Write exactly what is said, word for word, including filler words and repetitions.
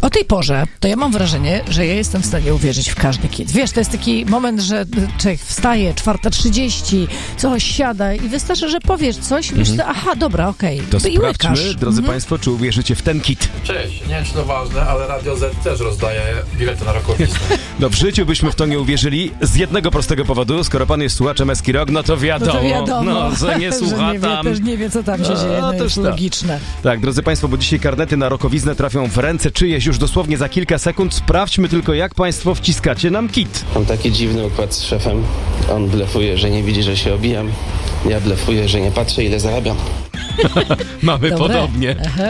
O tej porze to ja mam wrażenie, że ja jestem w stanie uwierzyć w każdy kit. Wiesz, to jest taki moment, że człowiek wstaje, czwarta trzydzieści, coś siada i wystarczy, że powiesz coś i myślę, mm-hmm. aha, dobra, okej. To I sprawdźmy, łykasz. drodzy mm-hmm. Państwo, czy uwierzycie w ten kit. Cześć, nie wiem czy to ważne, ale Radio Z też rozdaje bilety na rokowiznę. No w życiu byśmy w to nie uwierzyli z jednego prostego powodu. Skoro pan jest słuchaczem Eski Rock, no to wiadomo, no, to wiadomo no że nie słucha że nie tam. Wie, też nie wie, co tam się no, dzieje, no też jest tak. logiczne. Tak, drodzy Państwo, bo dzisiaj karnety na rokowiznę trafią w ręce czyjeś już dosłownie za kilka sekund. Sprawdźmy tylko, jak Państwo wciskacie nam kit. Mam taki dziwny układ z szefem. On blefuje, że nie widzi, że się obijam. Ja blefuję, że nie patrzę, ile zarabiam. Mamy Dobre. podobnie. Aha.